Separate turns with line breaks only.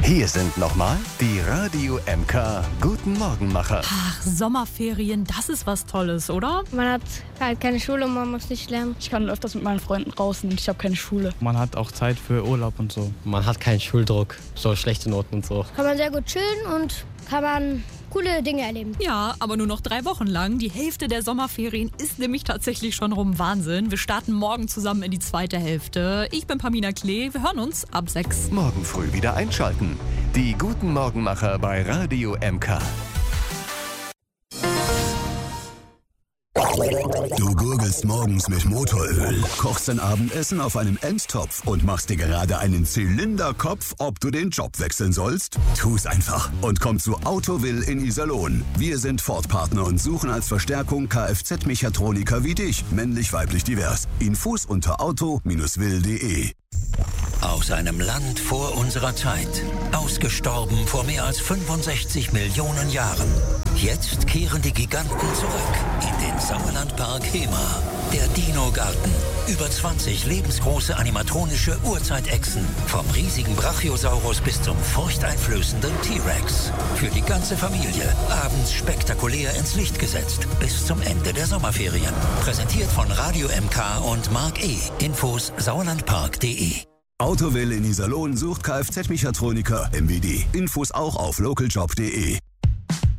Hier sind nochmal die Radio MK Guten Morgenmacher.
Ach, Sommerferien, das ist was Tolles, oder?
Man hat halt keine Schule und man muss nicht lernen.
Ich kann öfters mit meinen Freunden raus und ich habe keine Schule.
Man hat auch Zeit für Urlaub und so.
Man hat keinen Schuldruck, so schlechte Noten und so.
Kann man sehr gut chillen und kann man coole Dinge erleben.
Ja, aber nur noch 3 Wochen lang. Die Hälfte der Sommerferien ist nämlich tatsächlich schon rum. Wahnsinn. Wir starten morgen zusammen in die zweite Hälfte. Ich bin Pamina Klee. Wir hören uns ab 6.
Morgen früh wieder einschalten. Die Guten Morgenmacher bei Radio MK.
Du gurgelst morgens mit Motoröl, kochst dein Abendessen auf einem Endtopf und machst dir gerade einen Zylinderkopf, ob du den Job wechseln sollst? Tu's einfach und komm zu Autowill in Iserlohn. Wir sind Ford-Partner und suchen als Verstärkung Kfz-Mechatroniker wie dich, männlich-weiblich divers. Infos unter auto-will.de.
Aus einem Land vor unserer Zeit, ausgestorben vor mehr als 65 Millionen Jahren. Jetzt kehren die Giganten zurück in den Sauerlandpark Hemer. Der Dino-Garten. Über 20 lebensgroße animatronische Urzeitechsen. Vom riesigen Brachiosaurus bis zum furchteinflößenden T-Rex. Für die ganze Familie. Abends spektakulär ins Licht gesetzt. Bis zum Ende der Sommerferien. Präsentiert von Radio MK und Mark E. Infos sauerlandpark.de.
Autowill in Iserlohn sucht Kfz-Mechatroniker, MWD. Infos auch auf localjob.de.